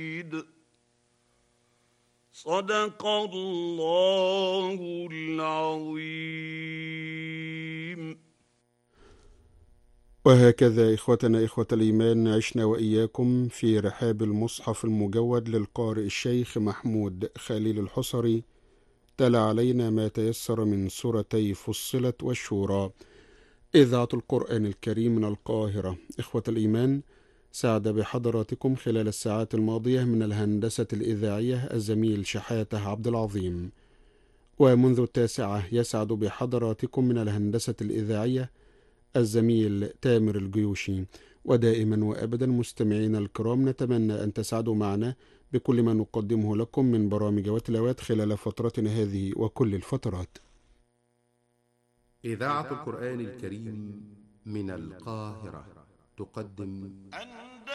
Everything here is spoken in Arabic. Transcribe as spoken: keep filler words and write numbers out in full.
صدق الله العظيم. وهكذا إخوتنا إخوة الإيمان عشنا وإياكم في رحاب المصحف المجود للقارئ الشيخ محمود خليل الحصري، تلا علينا ما تيسر من سورتي فصلت والشورى. إذاعة القرآن الكريم من القاهرة. إخوة الإيمان، سعد بحضراتكم خلال الساعات الماضية من الهندسة الإذاعية الزميل شحاتة عبد العظيم، ومنذ التاسعة يسعد بحضراتكم من الهندسة الإذاعية الزميل تامر الجيوشي. ودائما وأبدا مستمعين الكرام، نتمنى أن تسعدوا معنا بكل ما نقدمه لكم من برامج وتلاوات خلال فترتنا هذه وكل الفترات. إذاعة القرآن الكريم من القاهرة تقدم